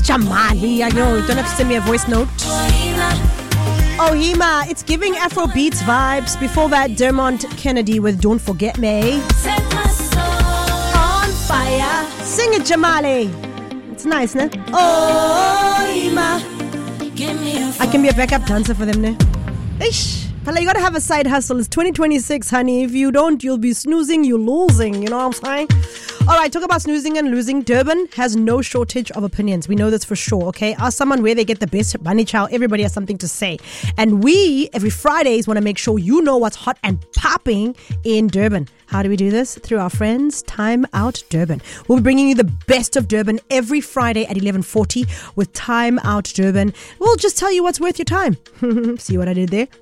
Jamali. I know, you don't have to send me a voice note. Ohima, it's giving Afrobeats vibes. Before that, Dermot Kennedy with Don't Forget Me. Set my soul on fire. Sing it, Jamali. It's nice, ne? Ohima. Give me a I can be a backup dancer for them, ne? Ish. Pala, you gotta have a side hustle. It's 2026, honey. If you don't, you'll be snoozing, you're losing. You know what I'm saying? All right, talk about snoozing and losing. Durban has no shortage of opinions. We know this for sure, okay? Ask someone where they get the best bunny chow. Everybody has something to say. And we, every Fridays, want to make sure you know what's hot and popping in Durban. How do we do this? Through our friends, Time Out Durban. We'll be bringing you the best of Durban every Friday at 11:40 with Time Out Durban. We'll just tell you what's worth your time. See what I did there?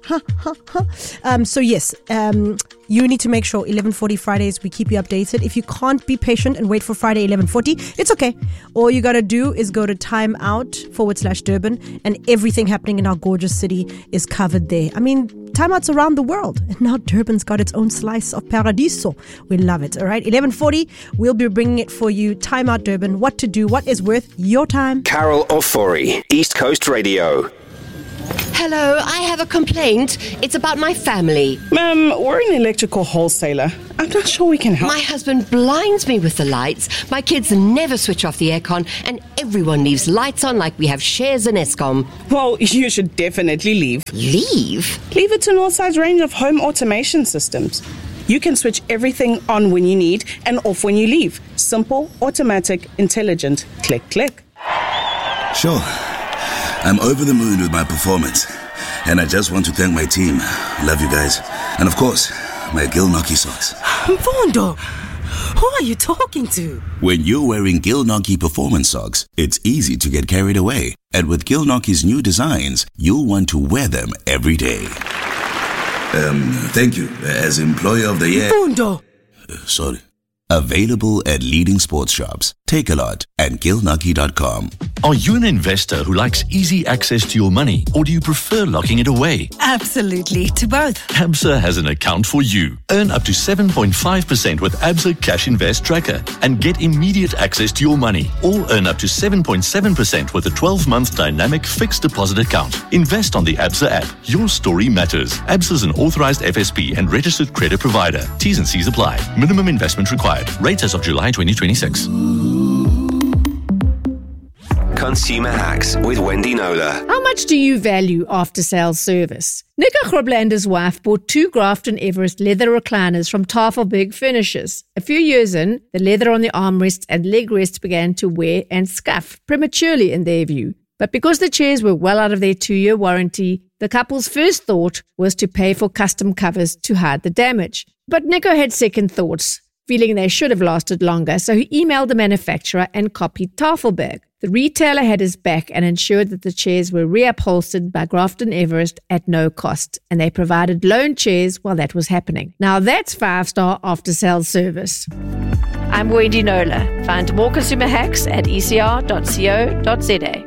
So yes, you need to make sure 11:40 Fridays we keep you updated. If you can't be patient and wait for Friday 11:40, it's okay. All you gotta do is go to timeout.com/Durban and everything happening in our gorgeous city is covered there. I mean, timeouts around the world, and now Durban's got its own slice of paradiso. We love it. All right, 11:40, we'll be bringing it for you. Time Out Durban, what to do, what is worth your time. Carol Ofori, East Coast Radio. Hello, I have a complaint. It's about my family. Ma'am, we're an electrical wholesaler. I'm not sure we can help. My husband blinds me with the lights. My kids never switch off the aircon, and everyone leaves lights on like we have shares in Eskom. Well, you should definitely leave. Leave? Leave it to Northside's range of home automation systems. You can switch everything on when you need and off when you leave. Simple, automatic, intelligent. Click, click. Sure. I'm over the moon with my performance. And I just want to thank my team. Love you guys. And of course, my Gilnockie socks. Mfundo, who are you talking to? When you're wearing Gilnockie performance socks, it's easy to get carried away. And with Gilnockie's new designs, you'll want to wear them every day. Thank you. As Employer of the Year. Mfundo. Sorry. Available at leading sports shops, Takealot, and Gilnockie.com. Are you an investor who likes easy access to your money, or do you prefer locking it away? Absolutely, to both. ABSA has an account for you. Earn up to 7.5% with ABSA Cash Invest Tracker and get immediate access to your money. Or earn up to 7.7% with a 12-month dynamic fixed deposit account. Invest on the ABSA app. Your story matters. ABSA is an authorized FSP and registered credit provider. T's and C's apply. Minimum investment required. Rates as of July 2026. Consumer Hacks with Wendy Nola. How much do you value after-sales service? Nico Groblander's wife bought 2 Grafton Everest leather recliners from Tafelberg Finishes. A few years in, the leather on the armrests and leg rests began to wear and scuff, prematurely in their view. But because the chairs were well out of their 2-year warranty, the couple's first thought was to pay for custom covers to hide the damage. But Nico had second thoughts, feeling they should have lasted longer, so he emailed the manufacturer and copied Tafelberg. The retailer had his back and ensured that the chairs were reupholstered by Grafton Everest at no cost, and they provided loan chairs while that was happening. Now that's 5-star after-sales service. I'm Wendy Nola. Find more consumer hacks at ecr.co.za.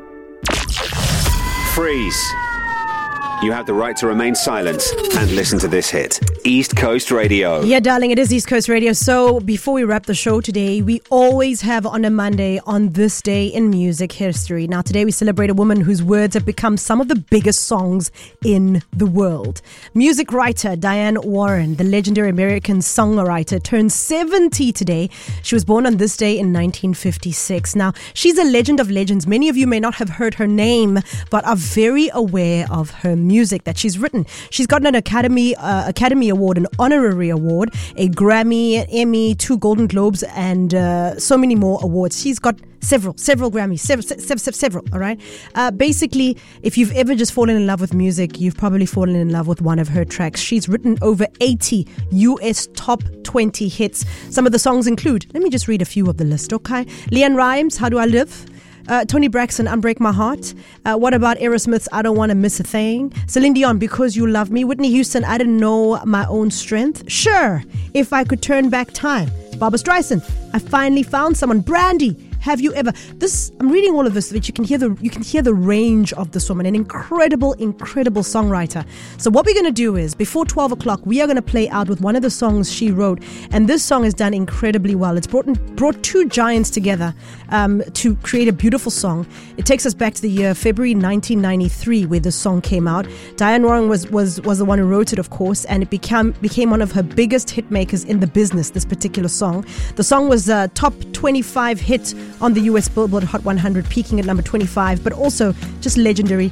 Freeze. You have the right to remain silent and listen to this hit. East Coast Radio. Yeah, darling, it is East Coast Radio. So before we wrap the show today, we always have on a Monday on this day in music history. Now, today we celebrate a woman whose words have become some of the biggest songs in the world. Music writer Diane Warren, the legendary American songwriter, turned 70 today. She was born on this day in 1956. Now, she's a legend of legends. Many of you may not have heard her name, but are very aware of her music that she's written. She's gotten an Academy Award, an honorary award, a Grammy, an Emmy, 2 Golden Globes, and so many more awards. She's got several Grammys, several, all right? Basically, if you've ever just fallen in love with music, you've probably fallen in love with one of her tracks. She's written over 80 US top 20 hits. Some of the songs include, let me just read a few of the list, okay? Leanne Rimes, How Do I Live? Tony Braxton, Unbreak My Heart. What about Aerosmith's I Don't Want to Miss a Thing? Celine Dion, Because You Love Me. Whitney Houston, I Didn't Know My Own Strength. Sure, If I Could Turn Back Time. Barbra Streisand, I Finally Found Someone. Brandy, Have you ever? I'm reading all of this so that you can hear the range of this woman, an incredible songwriter. So what we're going to do is, before 12 o'clock, we are going to play out with one of the songs she wrote, and this song is done incredibly well. It's brought two giants together to create a beautiful song. It takes us back to the year February 1993, where this song came out. Diane Warren was the one who wrote it, of course, and it became one of her biggest hit makers in the business, this particular song. The song was a top 25 hit on the US Billboard Hot 100, peaking at number 25, but also just legendary.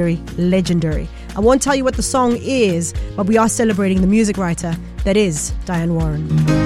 I won't tell you what the song is, but we are celebrating the music writer that is Diane Warren.